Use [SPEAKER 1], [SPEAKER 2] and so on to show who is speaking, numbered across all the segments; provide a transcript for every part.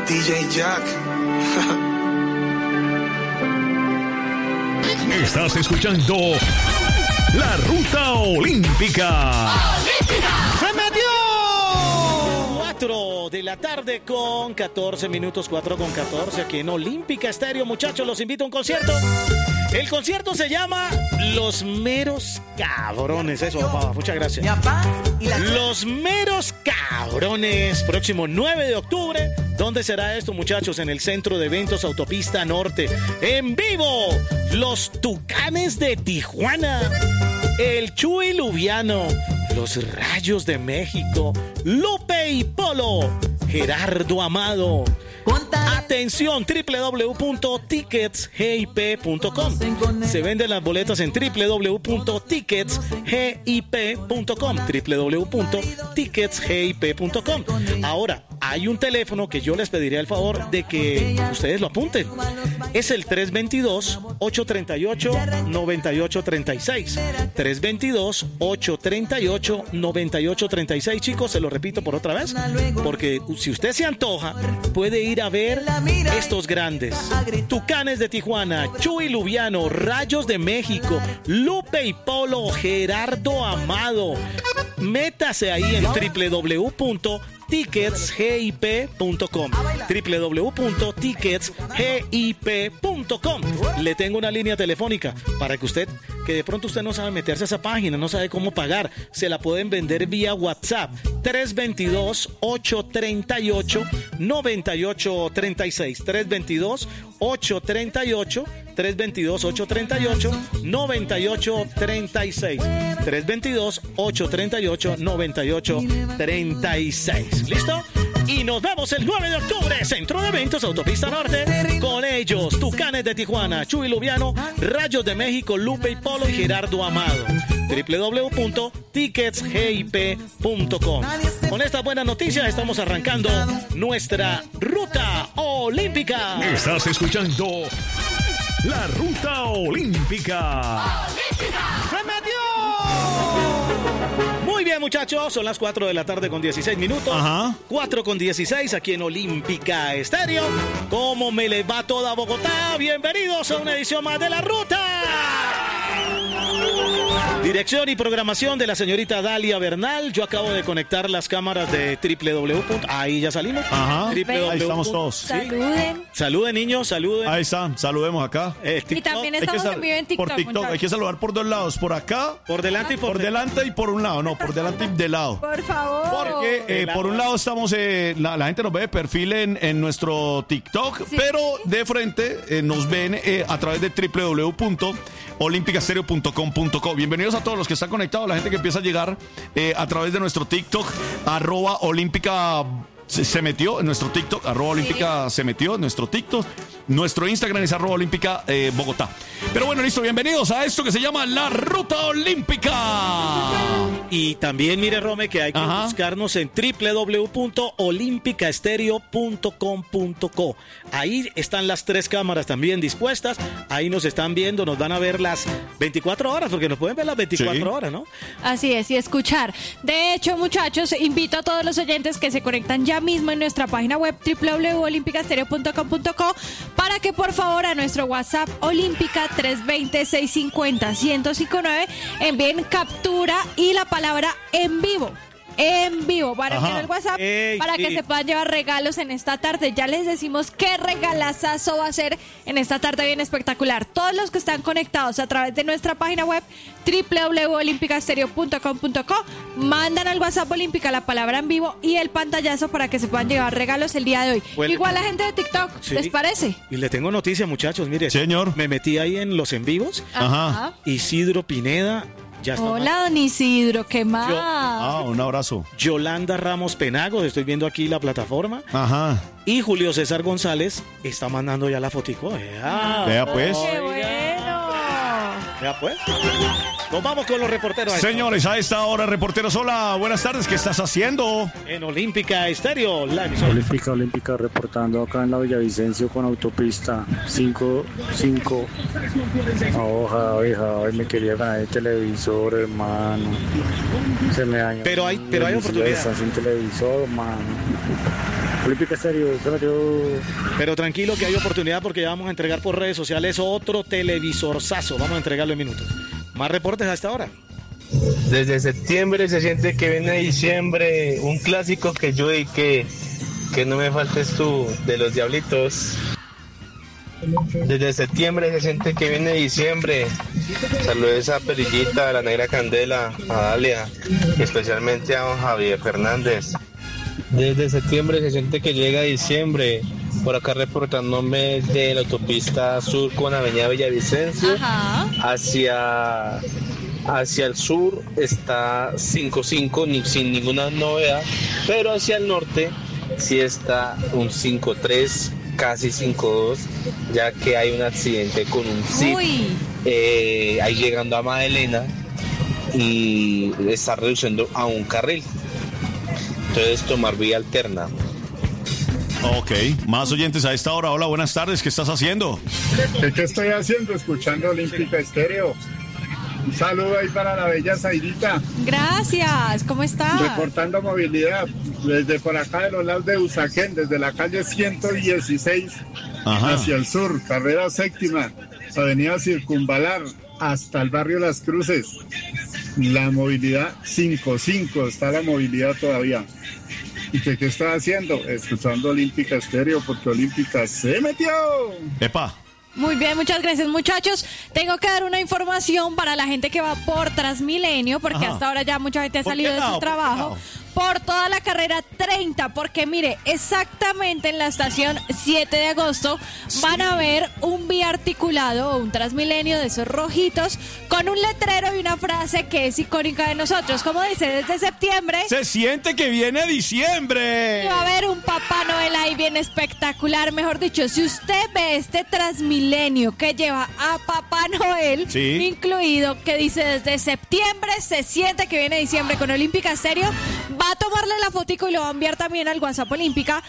[SPEAKER 1] DJ Jack.
[SPEAKER 2] Estás escuchando La Ruta Olímpica.
[SPEAKER 3] ¡Se metió! 4 de la tarde con 14 minutos, 4 con 14 aquí en Olímpica Estéreo. Muchachos, los invito a un concierto. El concierto se llama Los Meros Cabrones. Eso, papá, muchas gracias. Los Meros Cabrones. Próximo 9 de octubre. ¿Dónde será esto, muchachos? En el Centro de Eventos Autopista Norte. En vivo, los Tucanes de Tijuana, el Chuy Luviano, los Rayos de México, Lupe y Polo, Gerardo Amado. Atención, www.ticketsgip.com. Se venden las boletas en www.ticketsgip.com. www.ticketsgip.com. Ahora, hay un teléfono que yo les pediría el favor de que ustedes lo apunten. Es el 322-838-9836. 322-838-9836. Chicos, se lo repito por otra vez, porque si usted se antoja, puede ir a ver estos grandes: Tucanes de Tijuana, Chuy Luviano, Rayos de México, Lupe y Polo, Gerardo Amado. Métase ahí en www.ticketsgip.com. www.ticketsgip.com. Le tengo una línea telefónica para que usted, que de pronto usted no sabe meterse a esa página, no sabe cómo pagar, se la pueden vender vía WhatsApp. 322-838-9836. 322-838-9836. 322-838-9836. ¿Listo? Y nos vemos el 9 de octubre, Centro de Eventos Autopista Norte. Con ellos, Tucanes de Tijuana, Chuy Luviano, Rayos de México, Lupe y Polo y Gerardo Amado. www.ticketsgip.com. Con esta buena noticia estamos arrancando nuestra Ruta Olímpica.
[SPEAKER 2] Estás escuchando La Ruta Olímpica.
[SPEAKER 3] ¡Se metió! Muy bien, muchachos, son las 4 de la tarde con 16 minutos.
[SPEAKER 2] Ajá.
[SPEAKER 3] 4 con 16 aquí en Olímpica Estéreo. ¿Cómo me les va toda Bogotá? Bienvenidos a una edición más de La Ruta. Dirección y programación de la señorita Dalia Bernal. Yo acabo de conectar las cámaras de www. Ahí ya salimos.
[SPEAKER 4] Ajá.
[SPEAKER 3] Ahí
[SPEAKER 4] estamos todos.
[SPEAKER 3] ¿Sí?
[SPEAKER 5] Saluden.
[SPEAKER 3] Saluden, niños, saluden.
[SPEAKER 4] Ahí están, saludemos acá.
[SPEAKER 5] Y también estamos en vivo en TikTok.
[SPEAKER 4] Por TikTok,
[SPEAKER 5] muchachos.
[SPEAKER 4] hay que saludar por dos lados, por acá,
[SPEAKER 3] Por delante y
[SPEAKER 4] por delante y por un lado, no, por delante y de lado.
[SPEAKER 5] Por favor.
[SPEAKER 4] Porque por un lado estamos, la gente nos ve de perfil en nuestro TikTok,
[SPEAKER 5] Sí.
[SPEAKER 4] pero de frente nos ven a través de www.olimpicastereo.com.co. Bienvenidos a todos los que están conectados, la gente que empieza a llegar a través de nuestro TikTok, @olímpica. Se metió en nuestro TikTok, @olímpica se metió en nuestro TikTok. Nuestro Instagram es @olímpica Bogotá. Pero bueno, listo, bienvenidos a esto que se llama La Ruta Olímpica.
[SPEAKER 3] Y también, mire, Rome, que hay que buscarnos en www.olimpicaestereo.com.co. Ahí están las 3 cámaras también dispuestas. Ahí nos están viendo, nos van a ver las 24 horas, porque nos pueden ver las 24 horas, ¿no?
[SPEAKER 5] Así es, y escuchar. De hecho, muchachos, invito a todos los oyentes que se conectan ya mismo en nuestra página web www.olimpicaestereo.com.co para que por favor a nuestro WhatsApp Olímpica 320-650-1059 envíen captura y la palabra en vivo. En vivo, para enviar el WhatsApp, para que se puedan llevar regalos en esta tarde. Ya les decimos qué regalazazo va a ser en esta tarde bien espectacular. Todos los que están conectados a través de nuestra página web www.olimpicastereo.com.co mandan al WhatsApp Olímpica la palabra en vivo y el pantallazo para que se puedan llevar regalos el día de hoy.
[SPEAKER 3] Bueno,
[SPEAKER 5] igual la gente de TikTok,
[SPEAKER 3] sí.
[SPEAKER 5] ¿les parece?
[SPEAKER 3] Y le tengo noticia, muchachos, mire.
[SPEAKER 4] Señor.
[SPEAKER 3] Me metí ahí en los en vivos.
[SPEAKER 4] Ajá.
[SPEAKER 3] Isidro Pineda ya está.
[SPEAKER 5] Hola, don Isidro, ¿qué más?
[SPEAKER 4] Un abrazo.
[SPEAKER 3] Yolanda Ramos Penagos, estoy viendo aquí la plataforma.
[SPEAKER 4] Ajá.
[SPEAKER 3] Y Julio César González está mandando ya la fotico.
[SPEAKER 4] Vea pues.
[SPEAKER 5] ¡Qué bueno!
[SPEAKER 3] Ya pues. Nos vamos con los reporteros.
[SPEAKER 4] Señores, a esta hora, reporteros, hola, buenas tardes, ¿qué estás haciendo?
[SPEAKER 3] En Olímpica Estéreo, la emisora.
[SPEAKER 6] Olímpica, reportando acá en la Villavicencio con autopista 55. Hoy me quería ganar el televisor, hermano. Se me dañó.
[SPEAKER 3] Pero hay oportunidad.
[SPEAKER 6] Está sin televisor, hermano. Olímpica Estéreo, se metió.
[SPEAKER 3] Pero tranquilo que hay oportunidad porque ya vamos a entregar por redes sociales otro televisorzazo. Vamos a entregarlo en minutos. Más reportes a esta hora.
[SPEAKER 1] Desde septiembre se siente que viene diciembre, un clásico que yo dediqué, que no me faltes tú, de los Diablitos. Desde septiembre se siente que viene diciembre. Saludos a Perillita, a la Negra Candela, a Dalia, y especialmente a don Javier Fernández. Desde septiembre se siente que llega diciembre. Por acá reportándome de la autopista sur con Avenida Villavicencio.
[SPEAKER 5] Ajá.
[SPEAKER 1] Hacia el sur está 5-5 sin ninguna novedad, pero hacia el norte sí está un 5-3, casi 5-2, ya que hay un accidente con un Jeep ahí llegando a Magdalena y está reduciendo a un carril. Entonces tomar vía alterna.
[SPEAKER 4] Ok, más oyentes a esta hora. Hola, buenas tardes, ¿qué estás haciendo?
[SPEAKER 7] ¿Qué estoy haciendo? Escuchando Olímpica Estéreo. Un saludo ahí para la bella Zairita.
[SPEAKER 5] Gracias, ¿cómo está?
[SPEAKER 7] Reportando movilidad desde por acá de los lados de Usaquén, desde la calle 116 hacia el sur, carrera séptima, avenida Circunvalar, hasta el barrio Las Cruces. La movilidad 5-5, está la movilidad todavía. ¿Y qué está haciendo? Escuchando Olímpica Estéreo, porque Olímpica se metió.
[SPEAKER 4] ¡Epa!
[SPEAKER 5] Muy bien, muchas gracias, muchachos. Tengo que dar una información para la gente que va por Transmilenio, porque hasta ahora ya mucha gente ha salido de su trabajo. Por toda la carrera 30, porque mire, exactamente en la estación 7 de agosto van a ver un biarticulado o un Transmilenio de esos rojitos con un letrero y una frase que es icónica de nosotros. Como dice, desde septiembre
[SPEAKER 4] se siente que viene diciembre.
[SPEAKER 5] Y va a haber un Papá Noel ahí bien espectacular. Mejor dicho, si usted ve este Transmilenio que lleva a Papá Noel incluido, que dice desde septiembre se siente que viene diciembre con Olímpica Estéreo, va a tomarle la fotico y lo va a enviar también al WhatsApp Olímpica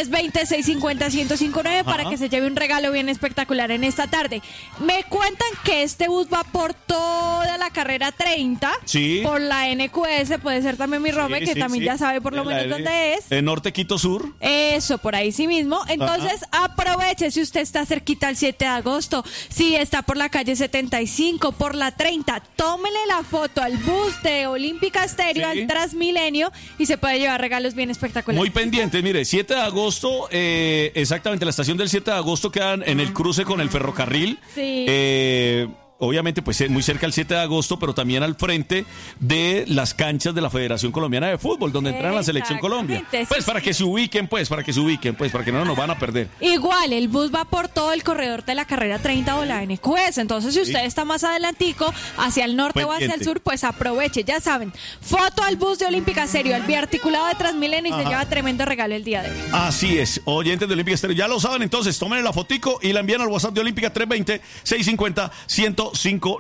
[SPEAKER 5] 320-650-1059 para que se lleve un regalo bien espectacular en esta tarde. Me cuentan que este bus va por toda la carrera 30, por la NQS, puede ser también mi Rome, que también ya sabe por lo menos dónde es.
[SPEAKER 4] ¿El norte Quito Sur?
[SPEAKER 5] Eso, por ahí sí mismo. Entonces aproveche si usted está cerquita al 7 de agosto, si está por la calle 75, por la 30, tómele la foto al bus de Olímpica Estéreo, al Transmilenio, y se puede llevar regalos bien espectaculares.
[SPEAKER 4] Muy pendientes, mire, 7 de agosto, exactamente, la estación del 7 de agosto quedan en el cruce con el ferrocarril. Obviamente, pues muy cerca al 7 de agosto, pero también al frente de las canchas de la Federación Colombiana de Fútbol, donde entrena la Selección Colombia. Pues para que se ubiquen, para que no nos van a perder.
[SPEAKER 5] Igual, el bus va por todo el corredor de la carrera 30 o la NQS, entonces si usted está más adelantico, hacia el norte o hacia el sur, pues aproveche, ya saben, foto al bus de Olímpica Estéreo, el biarticulado de Transmilenio, y se lleva tremendo regalo el día de hoy.
[SPEAKER 4] Así es, oyentes de Olímpica Estéreo, ya lo saben, entonces, tomen la fotico y la envían al WhatsApp de Olímpica 320-650-1059.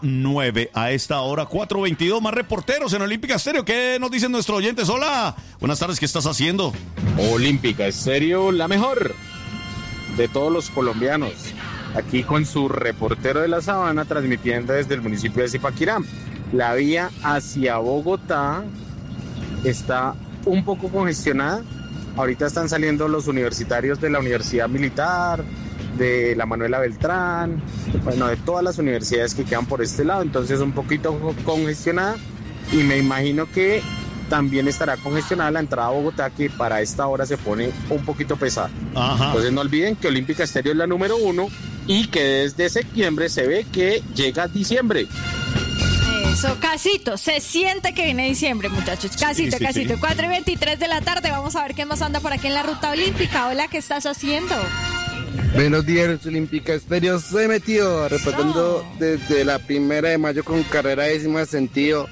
[SPEAKER 4] A esta hora 4:22, más reporteros en Olímpica Estéreo. ¿Qué nos dicen nuestros oyentes? Hola, buenas tardes, ¿qué estás haciendo?
[SPEAKER 8] Olímpica Estéreo, la mejor de todos los colombianos. Aquí con su reportero de la Sabana, transmitiendo desde el municipio de Zipaquirá. La vía hacia Bogotá está un poco congestionada. Ahorita están saliendo los universitarios de la Universidad Militar, de la Manuela Beltrán, bueno, de todas las universidades que quedan por este lado, entonces un poquito congestionada, y me imagino que también estará congestionada la entrada a Bogotá, que para esta hora se pone un poquito pesada. Entonces no olviden que Olímpica Estéreo es la número 1 y que desde septiembre se ve que llega diciembre.
[SPEAKER 5] Eso, casito, se siente que viene diciembre, muchachos. Casito. 4:23 de la tarde, vamos a ver qué más anda por aquí en la ruta olímpica. Hola, ¿qué estás haciendo?
[SPEAKER 9] Buenos días, Olímpica Estéreo se metió, reportando desde la 1 de mayo con carrera 10ª sentido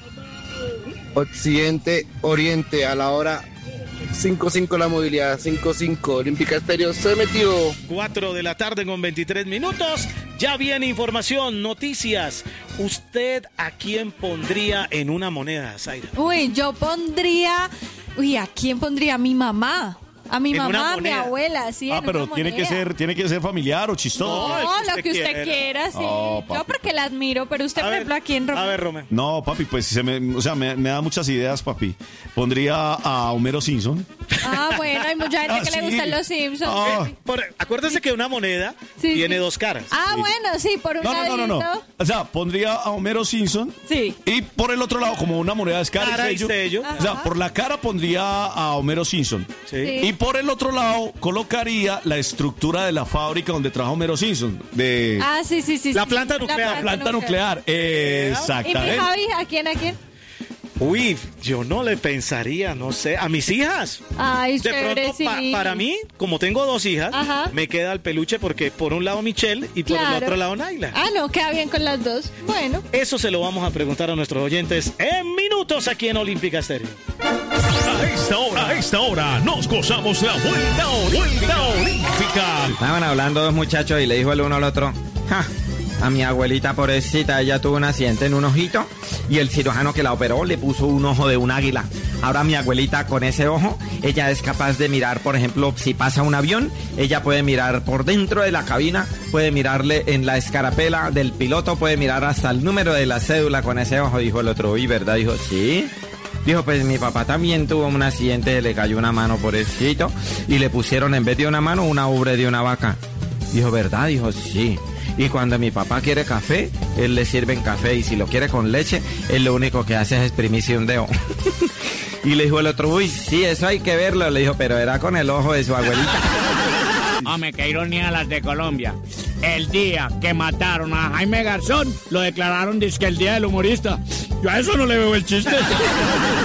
[SPEAKER 9] occidente-oriente a la hora 5:05 la movilidad, 5:05, Olímpica Estéreo se metió.
[SPEAKER 3] 4 de la tarde con 23 minutos, ya viene información, noticias. ¿Usted a quién pondría en una moneda, Zaira?
[SPEAKER 5] ¿A quién pondría? A mi mamá. A mi mamá, a mi abuela, sí.
[SPEAKER 4] Pero tiene que ser familiar o chistoso.
[SPEAKER 5] No, lo que usted quiera, sí. Yo porque la admiro, pero usted, por ejemplo, ¿a quién, Romeo?
[SPEAKER 3] A ver, Romeo.
[SPEAKER 4] No, papi, pues me da muchas ideas, papi. Pondría a Homero Simpson.
[SPEAKER 5] Bueno, hay mucha gente que le gustan los Simpsons.
[SPEAKER 3] Acuérdese que una moneda tiene dos caras.
[SPEAKER 5] Bueno, sí, por un ladito.
[SPEAKER 4] No. O sea, pondría a Homero Simpson.
[SPEAKER 5] Sí.
[SPEAKER 4] Y por el otro lado, como una moneda es cara y sello. O sea, por la cara pondría a Homero Simpson.
[SPEAKER 3] Sí.
[SPEAKER 4] Y por el otro lado, colocaría la estructura de la fábrica donde trabaja Homero Simpson.
[SPEAKER 5] Sí.
[SPEAKER 3] La planta nuclear.
[SPEAKER 4] La planta nuclear. Exactamente.
[SPEAKER 5] ¿Y mi Javi? ¿A quién?
[SPEAKER 3] Uy, yo no le pensaría, no sé, a mis hijas.
[SPEAKER 5] Ay,
[SPEAKER 3] de pronto, para mí, como tengo dos hijas, me queda el peluche porque por un lado Michelle y por el otro lado Naila.
[SPEAKER 5] No, queda bien con las dos. Bueno.
[SPEAKER 3] Eso se lo vamos a preguntar a nuestros oyentes en minutos aquí en Olímpica Estéreo.
[SPEAKER 2] A esta hora nos gozamos la vuelta olímpica.
[SPEAKER 10] Estaban hablando dos muchachos y le dijo el uno al otro: a mi abuelita pobrecita, ella tuvo un accidente en un ojito y el cirujano que la operó le puso un ojo de un águila. Ahora mi abuelita con ese ojo, ella es capaz de mirar, por ejemplo, si pasa un avión, ella puede mirar por dentro de la cabina, puede mirarle en la escarapela del piloto, puede mirar hasta el número de la cédula con ese ojo. Dijo el otro: ¿y verdad? Dijo: sí. Dijo: pues mi papá también tuvo un accidente, le cayó una mano pobrecito y le pusieron en vez de una mano una ubre de una vaca. Dijo: ¿verdad? Dijo: sí. Y cuando mi papá quiere café, él le sirve café, y si lo quiere con leche, él lo único que hace es exprimirse un dedo. Y le dijo el otro: uy, sí, eso hay que verlo. Le dijo: pero era con el ojo de su abuelita.
[SPEAKER 11] Hombre, qué ironía las de Colombia. El día que mataron a Jaime Garzón, lo declararon dizque el día del humorista. Yo a eso no le veo el chiste.